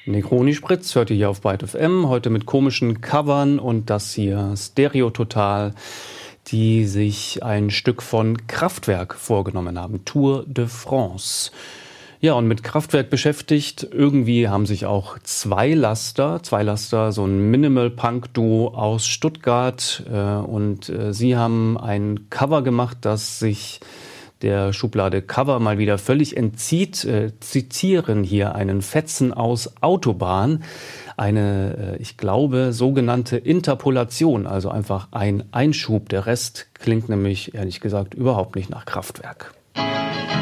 Negroni Spritz hört ihr hier auf Byte FM, heute mit komischen Covern und das hier Stereo Total, die sich ein Stück von Kraftwerk vorgenommen haben, Tour de France. Ja, und mit Kraftwerk beschäftigt, irgendwie haben sich auch Zweilaster, so ein Minimal-Punk-Duo aus Stuttgart und sie haben ein Cover gemacht, das sich der Schublade Cover mal wieder völlig entzieht, zitieren hier einen Fetzen aus Autobahn, eine, ich glaube, sogenannte Interpolation, also einfach ein Einschub. Der Rest klingt nämlich, ehrlich gesagt, überhaupt nicht nach Kraftwerk.